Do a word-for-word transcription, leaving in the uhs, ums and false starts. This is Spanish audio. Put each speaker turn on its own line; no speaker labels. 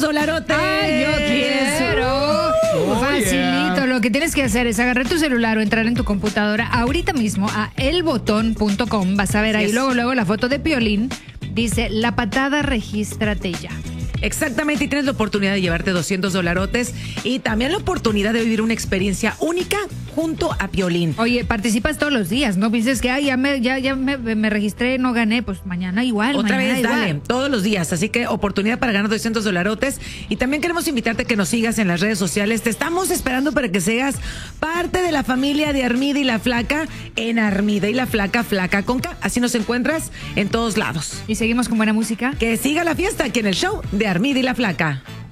dolarotes.
¡Ay, yo quiero!
Oh,
Facilito.
yeah.
Lo que tienes que hacer es agarrar tu celular o entrar en tu computadora ahorita mismo a elbotón punto com. Vas a ver ahí
Yes.
luego, luego la foto de Piolín. Dice, la patada, regístrate ya.
Exactamente, y tienes la oportunidad de llevarte doscientos dolarotes y también la oportunidad de vivir una experiencia única junto a Piolín.
Oye, participas todos los días, ¿no? Pienses que, ay, ya me, ya, ya me, me registré, no gané. Pues mañana igual,
Otra
mañana
vez,
igual.
dale, todos los días. Así que oportunidad para ganar doscientos dolarotes. Y también queremos invitarte a que nos sigas en las redes sociales. Te estamos esperando para que seas parte de la familia de Armida y la Flaca en Armida y la Flaca, Flaca con K. Así nos encuentras en todos lados.
Y seguimos con buena música.
Que siga la fiesta aquí en el show de Armida y la Flaca.